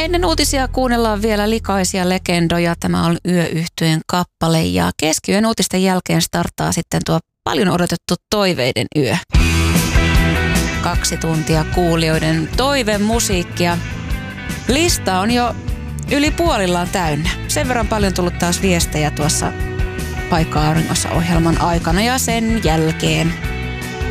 Ennen uutisia kuunnellaan vielä Likaisia legendoja. Tämä on Yö-yhtyeen kappale ja keskiyön uutisten jälkeen starttaa sitten tuo paljon odotettu toiveiden yö. 2 tuntia kuulijoiden toivemusiikkia. Lista on jo yli puolillaan täynnä. Sen verran paljon tullut taas viestejä tuossa Paikka Auringossa -ohjelman aikana ja sen jälkeen.